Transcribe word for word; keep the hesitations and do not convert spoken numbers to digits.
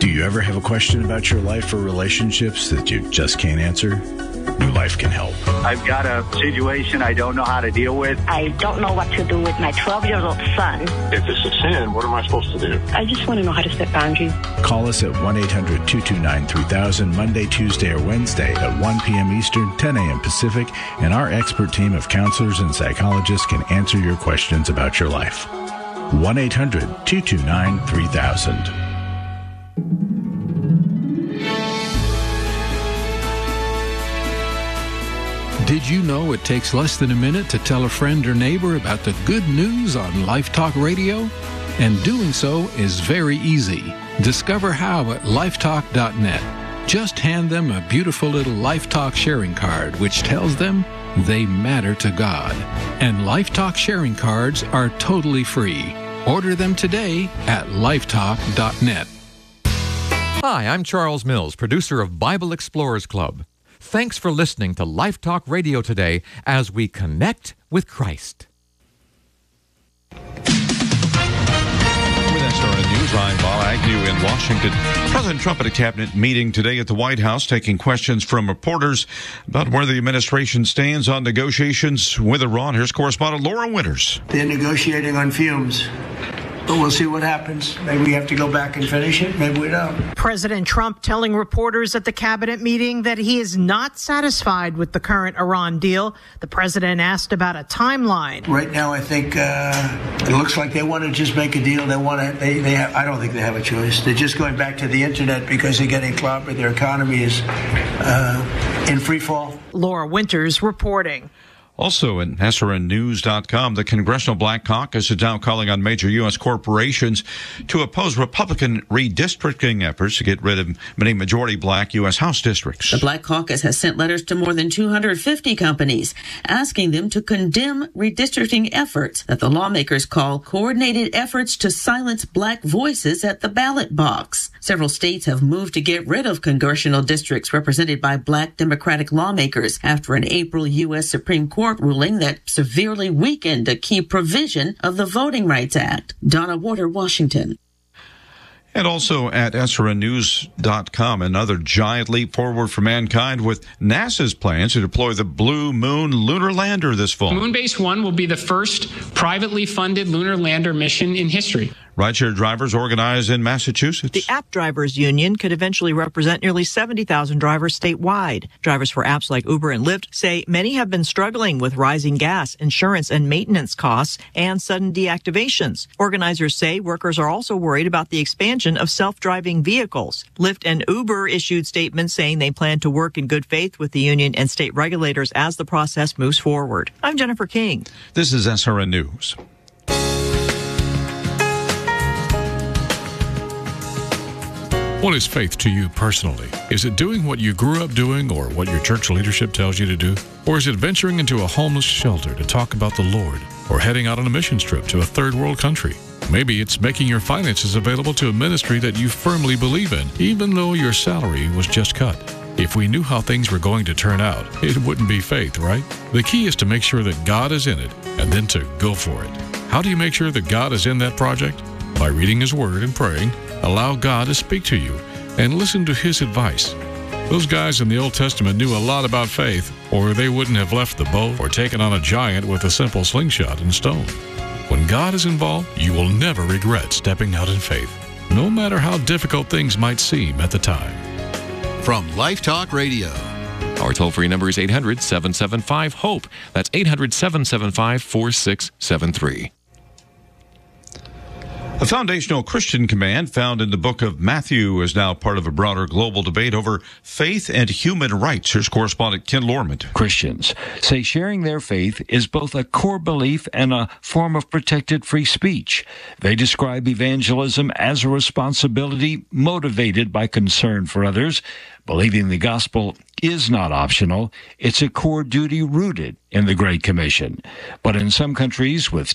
Do you ever have a question about your life or relationships that you just can't answer? New Life can help. I've got a situation I don't know how to deal with. I don't know what to do with my twelve-year-old son. If it's a sin, what am I supposed to do? I just want to know how to set boundaries. Call us at one eight hundred two two nine three thousand Monday, Tuesday, or Wednesday at one p.m. Eastern, ten a.m. Pacific, and our expert team of counselors and psychologists can answer your questions about your life. one eight hundred two two nine three thousand. Did you know it takes less than a minute to tell a friend or neighbor about the good news on Life Talk Radio? And doing so is very easy. Discover how at lifetalk dot net. Just hand them a beautiful little Life Talk sharing card, which tells them they matter to God. And Life Talk sharing cards are totally free. Order them today at lifetalk dot net. Hi, I'm Charles Mills, producer of Bible Explorers Club. Thanks for listening to Life Talk Radio today as we connect with Christ. With S R N News, I'm Bob Agnew in Washington. President Trump at a cabinet meeting today at the White House, taking questions from reporters about where the administration stands on negotiations with Iran. Here's correspondent Laura Winters. They're negotiating on fumes. But we'll see what happens. Maybe we have to go back and finish it. Maybe we don't. President Trump telling reporters at the cabinet meeting that he is not satisfied with the current Iran deal. The president asked about a timeline. Right now, I think uh, it looks like they want to just make a deal. They want to. They, they have, I don't think they have a choice. They're just going back to the internet because they're getting clobbered. Their economy is uh, in free fall. Laura Winters reporting. Also at S R N news dot com, the Congressional Black Caucus is now calling on major U S corporations to oppose Republican redistricting efforts to get rid of many majority black U S House districts. The Black Caucus has sent letters to more than two hundred fifty companies asking them to condemn redistricting efforts that the lawmakers call coordinated efforts to silence black voices at the ballot box. Several states have moved to get rid of congressional districts represented by black Democratic lawmakers after an April U S Supreme Court ruling that severely weakened a key provision of the Voting Rights Act. Donna Warder, Washington. And also at S R N news dot com, another giant leap forward for mankind with NASA's plans to deploy the Blue Moon lunar lander this fall. Moonbase One will be the first privately funded lunar lander mission in history. Rideshare drivers organized in Massachusetts. The App Drivers Union could eventually represent nearly seventy thousand drivers statewide. Drivers for apps like Uber and Lyft say many have been struggling with rising gas, insurance, and maintenance costs and sudden deactivations. Organizers say workers are also worried about the expansion of self-driving vehicles. Lyft and Uber issued statements saying they plan to work in good faith with the union and state regulators as the process moves forward. I'm Jennifer King. This is S R N News. What is faith to you personally? Is it doing what you grew up doing or what your church leadership tells you to do? Or is it venturing into a homeless shelter to talk about the Lord? Or heading out on a mission trip to a third world country? Maybe it's making your finances available to a ministry that you firmly believe in, even though your salary was just cut. If we knew how things were going to turn out, it wouldn't be faith, right? The key is to make sure that God is in it and then to go for it. How do you make sure that God is in that project? By reading His Word and praying. Allow God to speak to you and listen to His advice. Those guys in the Old Testament knew a lot about faith, or they wouldn't have left the boat or taken on a giant with a simple slingshot and stone. When God is involved, you will never regret stepping out in faith, no matter how difficult things might seem at the time. From Life Talk Radio. Our toll-free number is eight hundred, seven seven five, HOPE. That's eight hundred, seven seven five, four six seven three. A foundational Christian command found in the book of Matthew is now part of a broader global debate over faith and human rights. Here's correspondent Ken Lorman. Christians say sharing their faith is both a core belief and a form of protected free speech. They describe evangelism as a responsibility motivated by concern for others. Believing the gospel is not optional. It's a core duty rooted in the Great Commission. But in some countries with